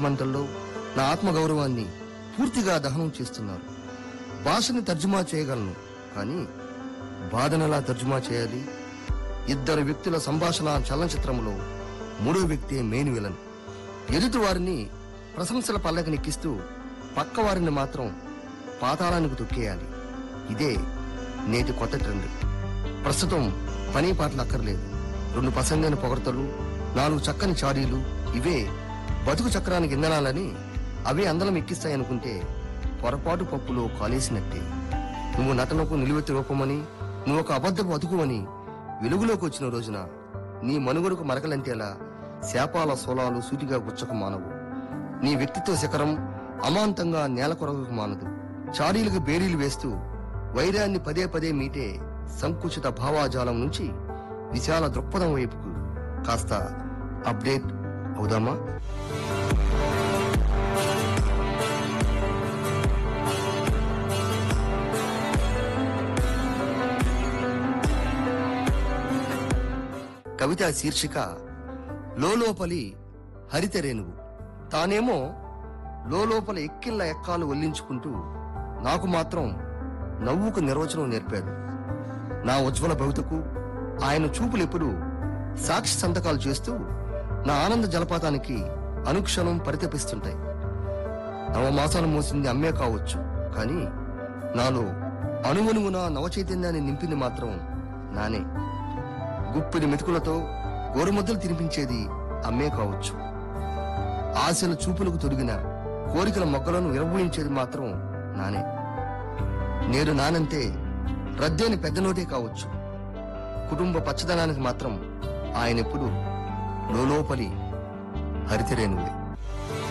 మంటల్లో నా ఆత్మగౌరవాన్ని పూర్తిగా దహనం చేస్తున్నారు. భాషని తర్జుమా చేయగలను, కానీ బాధనలా తర్జుమా చేయాలి? ఇద్దరు వ్యక్తుల సంభాషణ చలనచిత్రంలో మూడో వ్యక్తే మెయిన్ విలన్. ఎదుటి వారిని ప్రశంసల పల్లకినెక్కిస్తూ పక్క వారిని మాత్రం పాతాళానికి తొక్కేయాలి. ఇదే నేటి కొత్త ట్రెండ్. ప్రస్తుతం పని పాటలు అక్కర్లేదు. 2 పసందైన పొగడ్తలు, 4 చక్కని చాడీలు, ఇవే బతుకు చక్రానికి ఇంధనాలని అవే అందలం ఎక్కిస్తాయనుకుంటే పొరపాటు పప్పులో కాలేసినట్టే. నువ్వు నటనకు నిలువెత్తి రూపమని, నువ్వు ఒక అబద్ధపు అతుకుమని వెలుగులోకి వచ్చిన రోజున నీ మనుగడకు మరకలంటేలా శాపాల సోలాలు సూటిగా గుచ్చకు మానవు. నీ వ్యక్తిత్వ శిఖరం అమాంతంగా నేల కొరగకు మానదు. చాడీలకు బేరీలు వేస్తూ వైరాన్ని పదే పదే మీటే సంకుచిత భావాజాలం నుంచి విశాల దృక్పథం వైపుకు కాస్త అప్డేట్ అవుదామా? కవిత శీర్షిక లోలోపలి హరితరేణువు. తానేమో లోపల ఎక్కిళ్ళ ఎక్కాలు వల్లించుకుంటూ నాకు మాత్రం నవ్వుకు నిర్వచనం నేర్పాడు. నా ఉజ్వల భవితకు ఆయన చూపులెప్పుడు సాక్షి సంతకాలు చేస్తూ నా ఆనంద జలపాతానికి అనుక్షణం పరితపిస్తుంటాయి. నవమాసాలు మోసింది అమ్మే కావచ్చు, కానీ నాలో అణువణువున నవచైతన్యాన్ని నింపింది మాత్రం నానే. గుప్పిడి మెతుకులతో గోరుముద్దలు తినిపించేది అమ్మే కావచ్చు. ఆశల చూపులకు తొడిగిన కోరికల మొగ్గలను విరబోయించేది మాత్రం నానే. నేడు నానంతే రద్దైన పెద్ద నోటే కావచ్చు. కుటుంబ పచ్చదనానికి మాత్రం ఆయనెప్పుడు లోపలి హరితరేణువే.